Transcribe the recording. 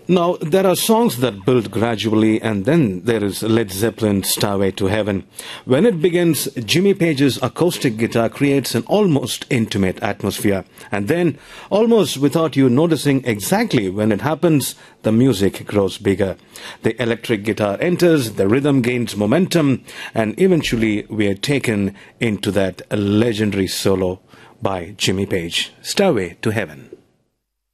Now, there are songs that build gradually, and then there is Led Zeppelin's Stairway to Heaven. When it begins, Jimmy Page's acoustic guitar creates an almost intimate atmosphere. And then, almost without you noticing exactly when it happens, the music grows bigger. The electric guitar enters, the rhythm gains momentum, and eventually we are taken into that legendary solo by Jimmy Page, Stairway to Heaven.